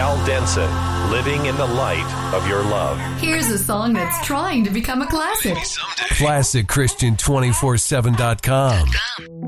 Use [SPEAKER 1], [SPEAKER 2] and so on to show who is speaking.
[SPEAKER 1] Al Denson, Living in the Light of Your Love.
[SPEAKER 2] Here's a song that's trying to become a classic.
[SPEAKER 3] ClassicChristian247.com.